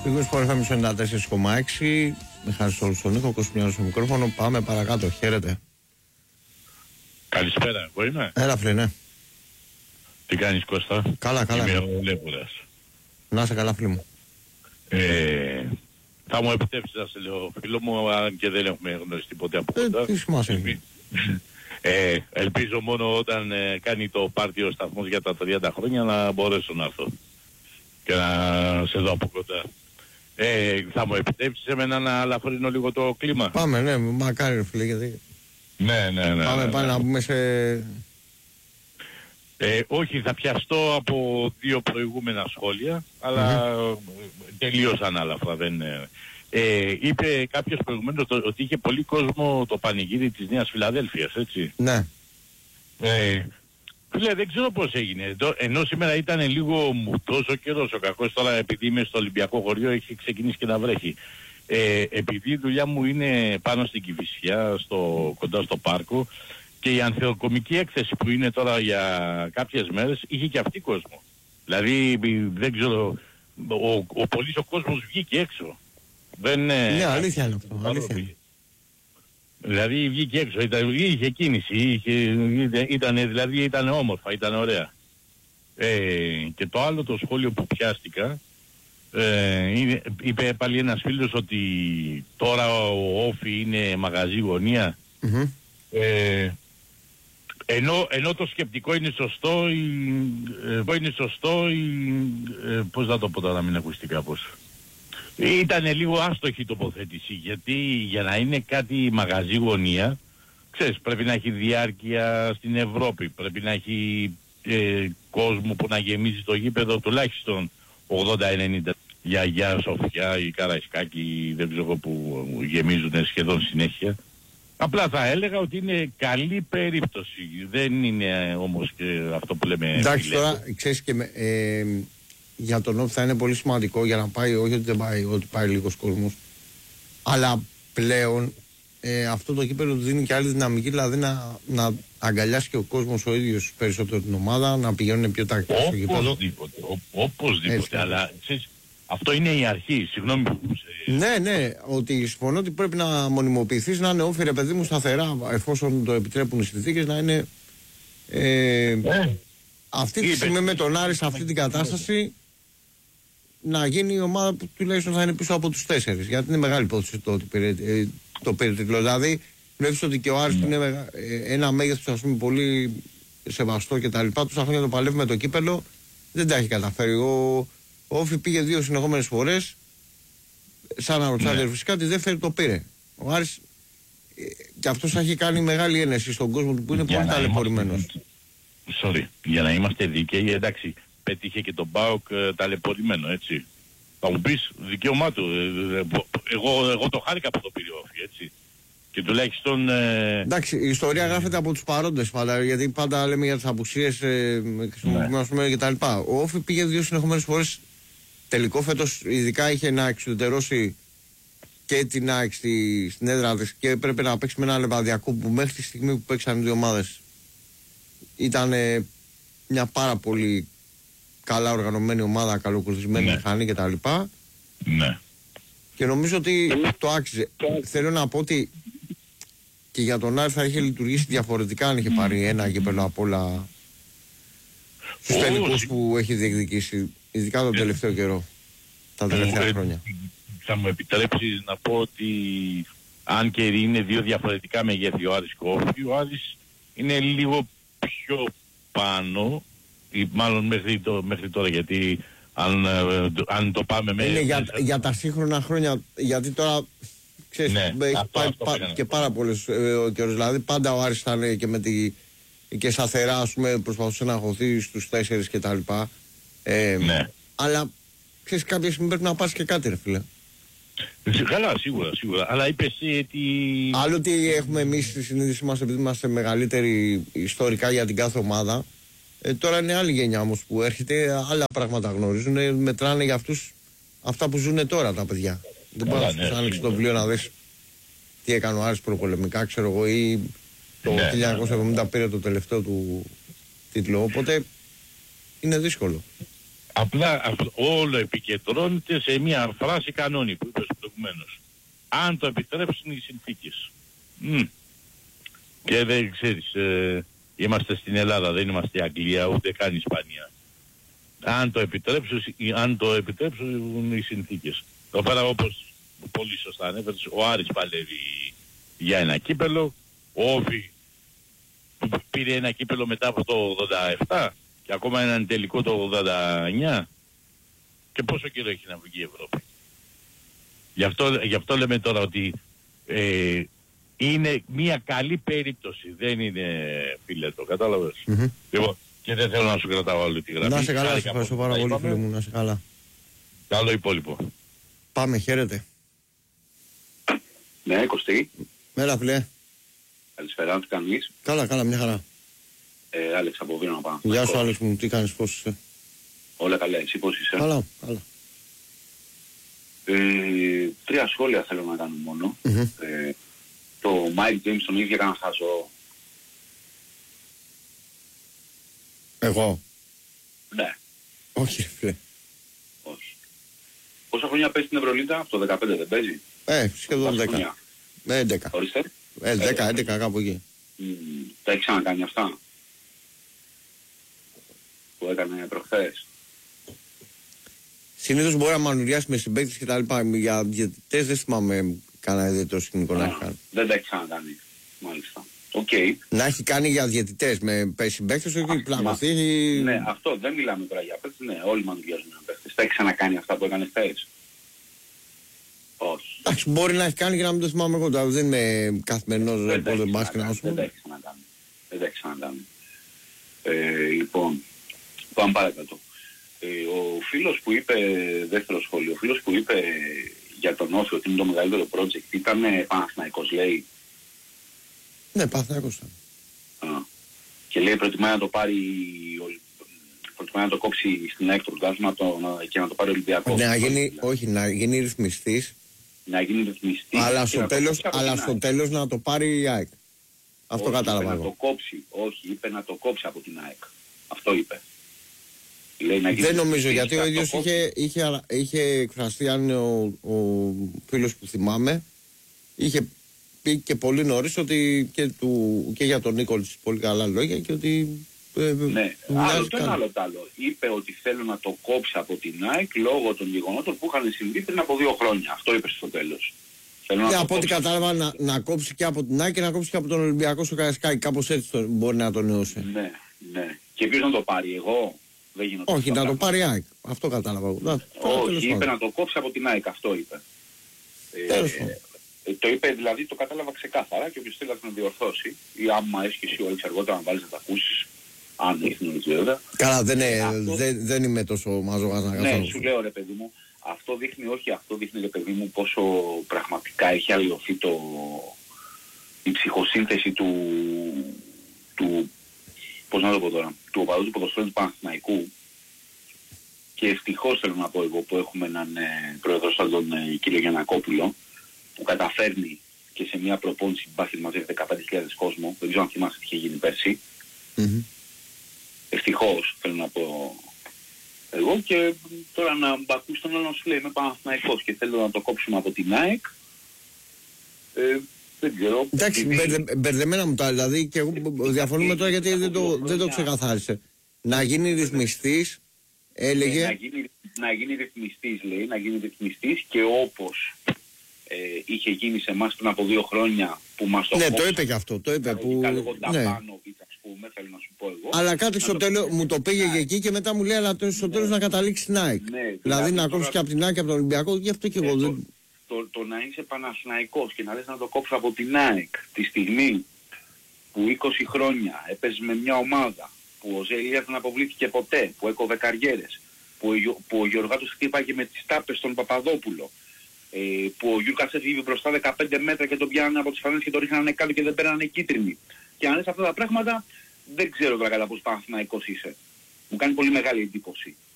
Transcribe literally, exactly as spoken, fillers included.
Λίγος φορές θα μισό ενενήντα τέσσερα κόμμα έξι. Μιχάλης Στόλου στον ήχο, Κοσμιάνος στο μικρόφωνο. Πάμε παρακάτω. Χαίρετε. Καλησπέρα, εγώ είμαι. Έλα φίλε, ναι. Τι κάνεις Κώστα? Καλά, καλά. Είμαι ο Λέπουρας. Να είσαι καλά φίλε μου. Ε, θα μου επιτρέψεις να σε λέω φίλο μου, αν και δεν έχουμε γνωριστεί ποτέ από Ε, κοντά. τι σημασία έχει. Ε, ελπίζω μόνο όταν ε, κάνει το πάρτι ο σταθμός για τα τριάντα χρόνια να μπορέσω να έρθω και να σε δω από κοντά. Ε, θα μου επιτρέψεις εμένα να αλαφρύνω λίγο το κλίμα? Πάμε, ναι, μακάρι ρε φίλε, γιατί... Ναι, ναι, ναι. Πάμε, ναι, πάμε ναι. να πούμε σε... Ε, όχι, θα πιαστώ από δύο προηγούμενα σχόλια, αλλά mm-hmm. τελείως ανάλαφρα. Δεν, ε, είπε κάποιος προηγουμένως το, ότι είχε πολύ κόσμο το πανηγύρι της Νέας Φιλαδέλφειας, έτσι. Ναι. Ε, φίλε, δεν ξέρω πώς έγινε. Ενώ σήμερα ήταν λίγο μουτός ο καιρός, ο κακός τώρα επειδή είμαι στο Ολυμπιακό χωριό έχει ξεκινήσει και να βρέχει. Ε, επειδή η δουλειά μου είναι πάνω στην Κηφισιά, στο, κοντά στο πάρκο, και η ανθεοκομική έκθεση που είναι τώρα για κάποιες μέρες είχε και αυτή κόσμο. Δηλαδή δεν ξέρω, ο, ο πολύς ο κόσμος βγήκε έξω. Δεν, ναι, αλήθεια είναι αυτό. Αλήθεια. Δηλαδή βγήκε έξω, ήταν, είχε κίνηση, είχε, ήταν, δηλαδή ήταν όμορφα, ήταν ωραία. Ε, και το άλλο το σχόλιο που πιάστηκα, ε, είπε πάλι ένας φίλος ότι τώρα ο Όφι είναι μαγαζί γωνία. Mm-hmm. Ε, Ενώ, ενώ το σκεπτικό είναι σωστό, η, ε, είναι σωστό, η, ε, πώς να το πω τώρα να μην ακουστεί κάπως. Ήτανε λίγο άστοχη η τοποθέτηση, γιατί για να είναι κάτι μαγαζί γωνία, ξέρεις, πρέπει να έχει διάρκεια στην Ευρώπη, πρέπει να έχει ε, κόσμο που να γεμίζει το γήπεδο τουλάχιστον ογδόντα ενενήντα. Για Αγιά Σοφιά ή Καραϊσκάκη, δεν ξέρω που γεμίζουν σχεδόν συνέχεια. Απλά θα έλεγα ότι είναι καλή περίπτωση. Δεν είναι όμως και αυτό που λέμε... Εντάξει τώρα, ξέρεις και με, ε, για τον Όφη θα είναι πολύ σημαντικό για να πάει, όχι ότι δεν πάει, ότι πάει λίγος κόσμος. Αλλά πλέον ε, αυτό το κύπελλο του δίνει και άλλη δυναμική, δηλαδή να, να αγκαλιάσει και ο κόσμος ο ίδιος περισσότερο την ομάδα, να πηγαίνουν πιο τακτικά στο κύπελλο. Οπωσδήποτε, οπωσδήποτε, αλλά ξέρεις, αυτό είναι η αρχή, συγγνώμη που... Ναι, ναι, ότι συμφωνώ ότι πρέπει να μονιμοποιηθείς, να είναι Όφη ρε παιδί μου σταθερά, εφόσον το επιτρέπουν οι συνθήκες, να είναι ε, ε, αυτή τη στιγμή με τον Άρη σε αυτή την κατάσταση να γίνει η ομάδα που τουλάχιστον θα είναι πίσω από τους τέσσερις, γιατί είναι μεγάλη υπόθεση το ότι πήρε, ε, το πήρε τίτλο. Δηλαδή βλέπεις ότι και ο Άρης που είναι ε, ένα μέγεθος ας πούμε πολύ σεβαστό και τα λοιπά, τόσα χρόνια το παλεύει με το κύπελλο, δεν τα έχει καταφέρει. Ο, ο Όφη πήγε δύο συνεχόμενες φορές, σαν αρωτσάντερ, ναι. Φυσικά τη δεύτερη το πήρε. Ο Άρης ε, και αυτός έχει κάνει μεγάλη ένεση στον κόσμο του που είναι για πολύ ταλαιπωρημένος. Sorry, για να είμαστε δίκαιοι, εντάξει, πέτυχε και τον ΠΑΟΚ ε, ταλαιπωρημένο, έτσι. Θα μου πεις, δικαίωμά του. Ε, ε, εγώ, εγώ το χάρηκα που το πήρε ο Όφη, έτσι. Και τουλάχιστον... Ε, εντάξει, η ιστορία ε, γράφεται από τους παρόντες πάντα, γιατί πάντα λέμε για τις απουσίες, ε, χρησιμοποιούμε και τα λοιπά. Ο Όφη πήγε δύο συνεχόμενες φορές. Τελικό φέτος ειδικά είχε να εξουδετερώσει και την ΑΕΚ στη, στην έδρα της και έπρεπε να παίξει με ένα Λεβαδιακό που μέχρι τη στιγμή που παίξαν οι δύο ομάδες ήταν ε, μια πάρα πολύ καλά οργανωμένη ομάδα, καλοκουρδισμένη ναι. μηχανή κτλ. Ναι. Και νομίζω ότι το άξιζε. Θέλω να πω ότι και για τον Άρη θα είχε λειτουργήσει διαφορετικά αν είχε πάρει ένα κύπελλο από όλα στους τελικούς που έχει διεκδικήσει. Ειδικά τον τελευταίο καιρό, τα τελευταία ε, χρόνια. Θα μου επιτρέψεις να πω ότι αν και είναι δύο διαφορετικά μεγέθη ο Άρης και ο Όφη, ο Άρης είναι λίγο πιο πάνω, ή μάλλον μέχρι, το, μέχρι τώρα, γιατί αν, αν το πάμε με... Είναι για, για τα σύγχρονα χρόνια, γιατί τώρα ξέρεις, ναι, έχει αυτό, πάει αυτό πα, και πάρα πολλές ε, καιρός, δηλαδή πάντα ο Άρης ήταν και με τη... και σταθερά ας πούμε προσπαθούσε να χωθεί στους τέσσερις και τα λοιπά. Ε, ναι. Αλλά ξέρεις κάποια στιγμή πρέπει να πας και κάτι ρε φίλε. Καλά, σίγουρα, σίγουρα. Αλλά είπες ότι... Άλλο ότι έχουμε εμείς τη συνείδηση μας επειδή είμαστε μεγαλύτεροι ιστορικά για την κάθε ομάδα. Ε, τώρα είναι άλλη γενιά όμως που έρχεται, άλλα πράγματα γνωρίζουν, μετράνε για αυτούς αυτά που ζουν τώρα τα παιδιά. Δεν μπορεί να τους άνοιξει το βιβλίο να δεις τι έκανε ο Άρης προπολεμικά, ξέρω εγώ, ή το ναι, χίλια εννιακόσια εβδομήντα πήρε το τελευταίο του τίτλο. Οπότε είναι δύσκολο. Απλά όλο επικεντρώνεται σε μια φράση κανόνι που είπες προηγουμένως. Αν το επιτρέψουν οι συνθήκες. Mm. Και δεν ξέρεις, ε, είμαστε στην Ελλάδα, δεν είμαστε η Αγγλία, ούτε καν η Ισπανία. Αν το επιτρέψουν, αν το επιτρέψουν οι συνθήκες. Εδώ πέρα, όπως πολύ σωστά ανέφερες, ο Άρης παλεύει για ένα κύπελο, ο Όφη πήρε ένα κύπελο μετά από το ογδόντα επτά και ακόμα έναν τελικό το ογδόντα εννιά. Και πόσο καιρό έχει να βγει η Ευρώπη. Γι' αυτό, γι' αυτό λέμε τώρα ότι ε, είναι μια καλή περίπτωση. Δεν είναι φιλέτο, κατάλαβες. Mm-hmm. Λοιπόν, και δεν θέλω να σου κρατάω όλη τη γραμμή. Να σε καλά, σε ευχαριστώ πάρα πολύ φίλε μου, να σε καλά. Καλό υπόλοιπο. Πάμε, χαίρετε. Ναι, Κωστή. Μέρα φίλε. Καλησπέρα, τι κάνεις? Καλά, καλά, μια χαρά. Ε, Άλεξ από Βίρονα πάνω. Γεια σου Άλεξ μου, τι κάνεις, πώς είσαι? Όλα καλά, εσύ πώς είσαι? Καλά, καλά. Ε, τρία σχόλια θέλω να κάνω μόνο. Mm-hmm. Ε, το Mike James τον ίδιο έκανα χαζό. Εγώ? Ναι. Όχι φίλε. Όχι. Πόσα χρόνια παίζει στην Ευρωλίγκα? Από το δεκαπέντε δεν παίζει? Ε, σχεδόν δέκα. Ε, έντεκα. Ορίστε. Ε, δέκα, έντεκα κάπου εκεί. Mm, τα έχει ξανακάνει αυτά που έκανε προχθές? Συνήθως μπορεί να μανουριάσει με συμπαίκτες και τα λοιπά. Για διαιτητές δεν θυμάμαι κανένα ιδιαίτερο σκηνικό να έχει κάνει. Δεν τα έχει ξανακάνει, μάλιστα. Okay. Να έχει κάνει για διαιτητές με συμπαίκτες, όχι πλαγωθεί. Ναι, αυτό δεν μιλάμε τώρα για παίκτες. Ναι, όλοι μανουριάζουν με παίκτες. Τα έχει ξανακάνει αυτά που έκανε χθες? Όχι. Εντάξει, μπορεί να έχει κάνει και να μην το θυμάμαι εγώ. Τώρα δεν είμαι καθημερινός ρεπόρτερ μπάσκετ να σου πω. Δεν τα έχει ξανακάνει. Δεν τα έχει ξανακάνει. Ε, λοιπόν, πάμε παρακάτω. Ε, ο φίλος που είπε, δεύτερο σχόλιο, ο φίλος που είπε για τον Όφη ότι είναι το μεγαλύτερο project ήταν Παναθηναϊκός, λέει. Ναι, Παναθηναϊκός ήταν. Α. Και λέει προτιμάει να το πάρει, προτιμάει να το κόψει στην ΑΕΚ το πρωτάθλημα και να το πάρει ο Ολυμπιακός. Ναι, να γίνει, όχι, να γίνει ρυθμιστής. Να γίνει ρυθμιστής. Αλλά στο τέλος, αλλά στο τέλος να το πάρει η ΑΕΚ. Αυτό όχι, κατάλαβα είπε εγώ. Να το κόψει, όχι, είπε να το κόψει από την ΑΕΚ. Αυτό είπε. Λέει, να δεν νομίζω, γιατί ο ίδιος είχε, είχε, είχε εκφραστεί, αν είναι ο, ο φίλος που θυμάμαι, είχε πει και πολύ νωρίς ότι και, του, και για τον Νίκολης πολύ καλά λόγια και ότι... Ε, ναι, άλλο το ένα άλλο το άλλο. Είπε ότι θέλω να το κόψει από την ΑΕΚ λόγω των γεγονότων που είχαν συμβεί πριν από δύο χρόνια. Αυτό είπε στο τέλος. Ναι, από ό,τι κατάλαβα να, να κόψει και από την ΑΕΚ και να κόψει και από τον Ολυμπιακό στο Καραϊσκάκι. Κάπως έτσι το, μπορεί να το νεώσει. Ναι, ναι. Και ποιος να το πάρει, εγώ? Δεν γίνεται. Όχι, να το πάρει η ΑΕΚ. Αυτό κατάλαβα εγώ. Να, όχι, είπε να το κόψει από την ΑΕΚ. Αυτό είπε. Ε, ε, το είπε δηλαδή, το κατάλαβα ξεκάθαρα και όποιος θέλει να τον διορθώσει ή άμα έχει και εσύ όλες αργότερα να βάλεις να τα ακούσεις, αν έχει την όλη βέβαια. Καλά, δεν, ε, αυτό... δεν, δεν είμαι τόσο μαζογάς να καθόλου. Ναι, σου λέω ρε παιδί μου, αυτό δείχνει, όχι αυτό δείχνει ρε παιδί μου πόσο πραγματικά έχει αλλοιωθεί το, η ψυχοσύνθεση του, του, πώς να το πω τώρα, του οπαδού του ποδοσφαίρου του Παναθηναϊκού. Και ευτυχώς θέλω να πω εγώ που έχουμε έναν ε, πρόεδρο σαν τον ε, κύριο Γιαννακόπουλο, που καταφέρνει και σε μια προπόνηση μπάσκετ μαζεύει δεκαπέντε χιλιάδες κόσμο, δεν ξέρω αν θυμάσαι τι είχε γίνει πέρσι. Mm-hmm. Ευτυχώς θέλω να πω εγώ, και τώρα να μπακούς τον άλλο να σου λέει είμαι Παναθηναϊκός και θέλω να το κόψουμε από την ΑΕΚ. Ε, δεν ξέρω. Εντάξει, μπερδε, μπερδεμένα μου τα, δηλαδή και εγώ διαφωνούμε τώρα γιατί δεν το, δεν το ξεκαθάρισε. Να γίνει ρυθμιστής, έλεγε. Ε, να, γίνει, να γίνει ρυθμιστής λέει, να γίνει ρυθμιστής και όπως ε, είχε γίνει σε εμάς πριν από δύο χρόνια που μας το ναι, κόψαν. το είπε και αυτό, το είπε. Που... Ναι. Πάνω, ας πούμε, θέλω να σου πω εγώ. Αλλά κάτι στο τέλος μου το πήγε και εκεί και μετά μου λέει αλλά στο τέλος ναι. να καταλήξει στην ΑΕΚ. Ναι, δηλαδή, δηλαδή να κόψει και από την ΑΕΚ και από τον Ολυμπιακό, γι' αυτό και εγώ το, δεν... Το, το να είσαι Παναθηναϊκός και να λες να το κόψω από την ΑΕΚ τη στιγμή που είκοσι χρόνια έπαιζε με μια ομάδα που ο Ζελίας δεν αποβλήθηκε ποτέ, που έκοβε καριέρες, που, που ο Γεωργάτος χτύπαγε με τις τάπες στον Παπαδόπουλο, ε, που ο Γιούρκας έφυγε μπροστά δεκαπέντε μέτρα και τον πιάνανε από τις φανέλες και τον ρίχνανε κάτω και δεν πέρανε κίτρινοι. Και αν λες αυτά τα πράγματα δεν ξέρω τώρα κατά πώς Παναθηναϊκός είσαι. Μου κάνει πολύ μεγάλη εντύπωση.